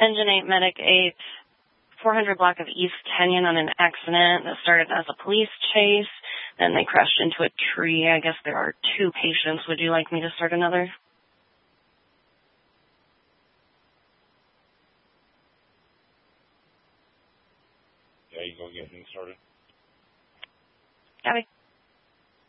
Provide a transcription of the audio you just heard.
Engine 8, Medic 8, 400 block of East Kenyon on an accident that started as a police chase. Then they crashed into a tree. I guess there are 2 patients. Would you like me to start another? Yeah, you go get me started. Copy.